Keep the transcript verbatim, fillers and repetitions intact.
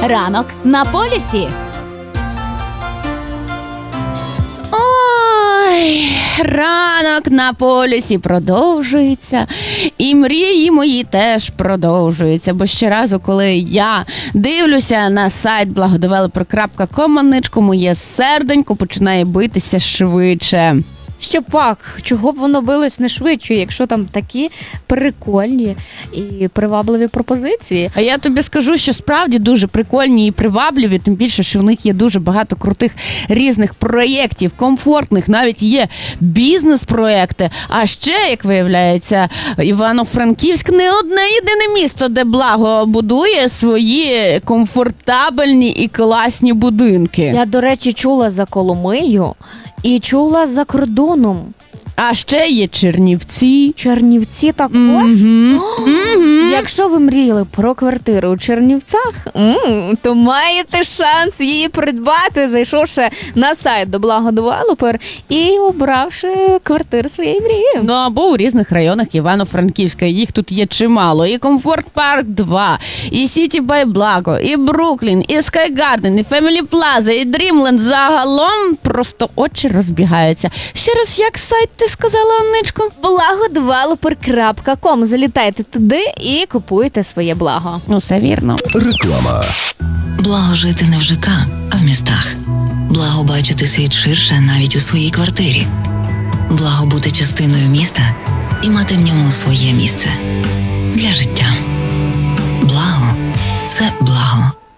Ранок на полюсі. Ой, ранок на полюсі продовжується, і мрії мої теж продовжуються, бо щоразу, коли я дивлюся на сайт благодевелопер крапка ком, маничку, моє серденько починає битися швидше. Ще пак, чого б воно билось не швидше, якщо там такі прикольні і привабливі пропозиції. А я тобі скажу, що справді дуже прикольні і привабливі, тим більше, що в них є дуже багато крутих різних проєктів, комфортних, навіть є бізнес-проєкти. А ще, як виявляється, Івано-Франківськ не одне єдине місто, де Благо будує свої комфортабельні і класні будинки. Я, до речі, чула за Коломию і чула за кордоном. А ще є Чернівці. Чернівці також. Мгм. Мгм. Якщо ви мріяли про квартиру у Чернівцях, м, то маєте шанс її придбати, зайшовши на сайт до Благодевелопер і обравши квартиру своєї мрії. Ну, або у різних районах Івано-Франківська. Їх тут є чимало. І Комфорт Парк два, і Сіті бай Благо, і Бруклін, і Скай Гарден, і Фемілі Плаза, і Дрімленд. Загалом просто очі розбігаються. Ще раз, як сайт ти сказала, Анничко? благодевелопер крапка ком. Залітайте туди і купуйте своє благо. Ну, все вірно. Реклама. Благо жити не в ЖК, а в містах. Благо бачити світ ширше навіть у своїй квартирі. Благо бути частиною міста і мати в ньому своє місце. Для життя. Благо – це благо.